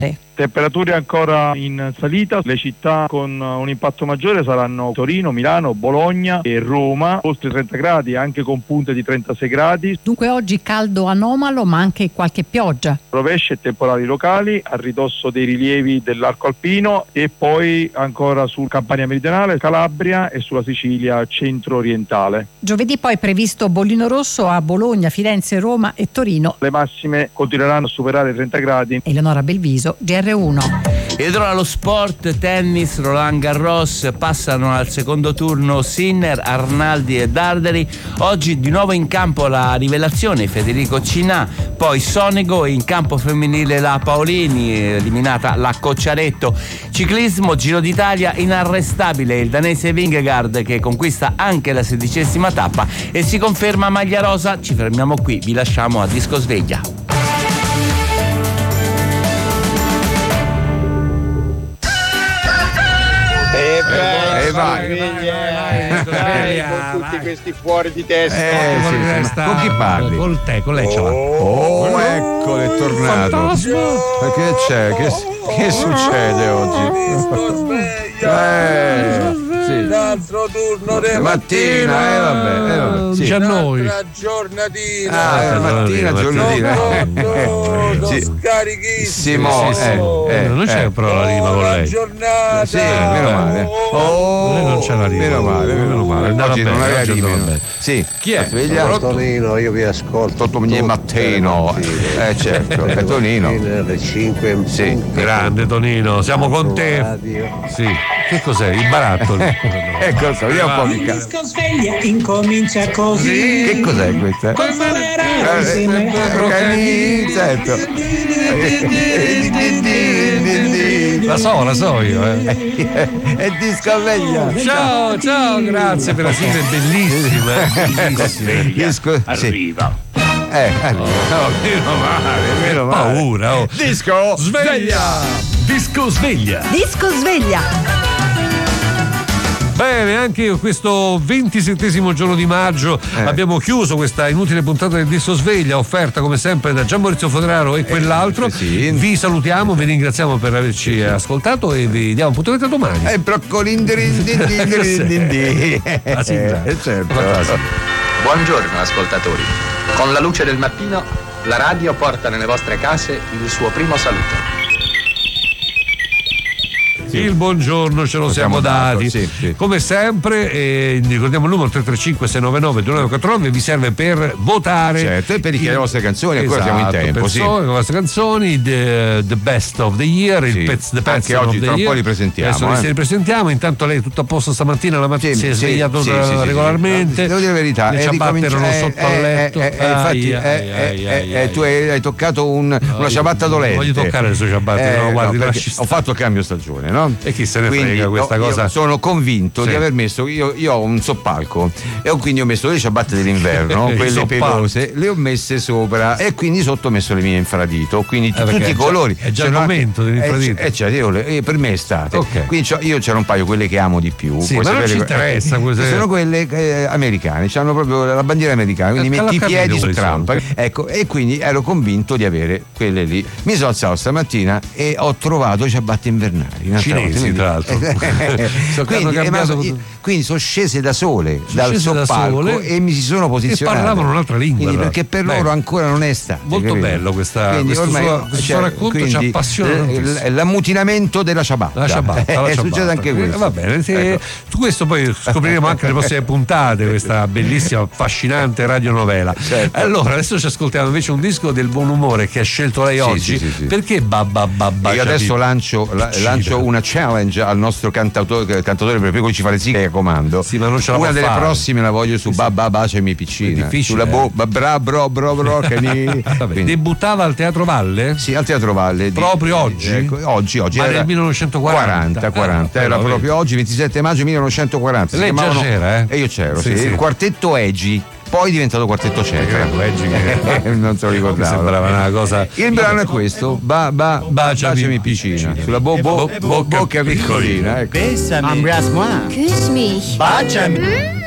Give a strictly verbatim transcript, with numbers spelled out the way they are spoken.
Temperature ancora in salita, le città con un impatto maggiore saranno Torino, Milano, Bologna e Roma, oltre trenta gradi, anche con punte di trentasei gradi. Dunque oggi caldo anomalo, ma anche qualche pioggia. Rovesce e temporali locali a ridosso dei rilievi dell'arco alpino e poi ancora sul Campania meridionale, Calabria e sulla Sicilia centro-orientale. Giovedì poi è previsto bollino rosso a Bologna, Firenze, Roma e Torino. Le massime continueranno a superare i trenta gradi. Eleonora Belviso, G R uno. Ed ora lo sport, tennis, Roland Garros, passano al secondo turno Sinner, Arnaldi e Darderi. Oggi di nuovo in campo la rivelazione Federico Cinà, poi Sonego e in campo femminile la Paolini, eliminata la Cocciaretto. Ciclismo, Giro d'Italia, inarrestabile il danese Vingegaard che conquista anche la sedicesima tappa e si conferma maglia rosa. Ci fermiamo qui, vi lasciamo a Disco Sveglia. E vai, vai, vai, con tutti questi fuori di testa. Eh, sì, sì, con chi parli? Col te, con lei ce l'ha. Oh, oh, ecco, è tornato. Ma che c'è? Che, che succede oggi? Eh, sì. L'altro turno della mattina, mattina, eh vabbè, eh, vabbè. Sì. C'è a noi. La giornatina. Ah, eh, mattina, giornatina. Sono Sì. scarichissimo. Sì, sì, eh, eh, non c'è eh. però la rima con lei. Giornata. Sì, meno male. Oh, lei non c'è la rima. Meno male, meno male. Andava Oggi bene, non aveva oggi rima. andava bene. Sì. Chi è? Sveglia. Tonino, io vi ascolto Ogni mattino. Eh certo, è Tonino. alle cinque in Sì, punto. Grande Tonino, siamo con te. Radio. Sì. Che cos'è? I barattoli. Ecco, so, io un po' mi cazzo. Disco Sveglia incomincia così. Che cos'è questa? Con Valera insieme Cani, certo. La so, la so io, eh. È Disco Sveglia. Ciao, ciao, grazie per la sigla, è bellissima. Bellissima. Disco, sì. Arriva. Eh, allora. No, meno male, meno male. Paura, oh. Disco Sveglia. Disco Sveglia. Disco Sveglia. Bene, anche io questo ventisettesimo giorno di maggio Eh. abbiamo chiuso questa inutile puntata del Disco Sveglia, offerta come sempre da Gian Maurizio Foderaro e quell'altro. Eh, sì. Vi salutiamo, vi ringraziamo per averci ascoltato e vi diamo appuntamento a domani. E broccolindri. Ah, sì, Eh, certo. Buongiorno ascoltatori. Con la luce del mattino, la radio porta nelle vostre case il suo primo saluto. Il buongiorno ce lo Lo siamo siamo dati, dato, sì, sì. come sempre, eh, ricordiamo il numero tre tre cinque sei nove nove due nove quattro nove, vi serve per votare, Certo, e per richiedere le vostre canzoni, ancora esatto, siamo in tempo, sì. persone, le vostre canzoni, the, the best of the year, Sì. il pezzo the Anche of oggi the tra un year. po' li presentiamo, Adesso li eh. si ripresentiamo, intanto lei è tutto a posto stamattina, la mattina Sì, si è sì, svegliato sì, tra- sì, sì, regolarmente, sì. Devo dire la verità, le è ciabatte ricominci- erano eh, sotto al eh, letto. eh, eh, infatti, Ai, eh, ai, eh, ai, eh, ai, tu hai, hai toccato un- una ciabatta dolente. Non voglio toccare le sue ciabatte, no, guardi, perché lasci stare. ho fatto il cambio stagione, no? E chi se ne Quindi, frega questa io- cosa? Io sono convinto Sì. di aver messo, io, io ho un soppalco e ho, quindi ho messo le ciabatte dell'inverno, Il quelle soppalco. pelose, le ho messe sopra e quindi sotto ho messo le mie infradito, quindi Eh, perché tutti è i già- colori. è già il C'erano momento anche- dell'infradito. Eh, c- eh, cioè, io le- eh, per me è estate. Ok. Quindi c'ho- io c'ero un paio, quelle che amo di più. Sì, puoi ma non sapere ci que- interessa, eh, queste- sono quelle eh, americane, hanno proprio la bandiera americana, quindi Eh, metti i l'ho piedi capito su quali Trump. Ecco, e quindi ero convinto di avere quelle lì. Mi sono alzato stamattina e ho trovato ciabatte invernali. un'altra Cinesi, volta, quindi- tra l'altro. So che hanno quindi, eh, ma cambiato- so- quindi sono scese da sole dal scese da soppalco sole e mi si sono posizionate. e parlavano un'altra lingua, Quindi allora. perché per Beh, loro ancora non è estate. molto capito? bello questa- Quindi questo ormai, suo- questo suo racconto ci quindi, appassiona eh, tantissimo. l- L'ammutinamento della ciabatta. La ciabatta, la È ciabatta. successo anche questo. Eh, va bene, sì, Ecco. su questo poi scopriremo anche le prossime puntate, questa bellissima, affascinante radionovela. Certo. Allora, adesso ci ascoltiamo invece un disco del buon umore che ha scelto lei Sì, oggi. sì, sì, sì. Perché babba babba? Io adesso lancio, la- Uccide. lancio una challenge al nostro cantautore, cantautore per cui ci fa le sigle a comando. Sì, ma non ce la Una può delle fare. prossime la voglio su Babba Baciami È Piccina. difficile, Sulla bo, eh. ba- bra bro bro bro cani. Vabbè, Quindi- debuttava al Teatro Valle? Sì, al Teatro Valle. di- Proprio oggi? Ecco, oggi, oggi. Ma era nel millenovecentoquaranta? quaranta, quaranta, Ah, era però, proprio oggi, ventisette maggio millenovecentoquaranta. Si Lei già chiamavano- c'era, eh? E io c'ero, Sì, sì. sì. Il quartetto Egi, poi è diventato quartetto Cetra. Non se lo Mi ricordavo. sembrava una cosa. Il brano è questo, ba, ba, Baciami baciami piccina, piccina. sulla bo, bo, Bo- bo- bocca bocca piccolina. Ecco. Embrasse-moi. Küss mich. Baciami.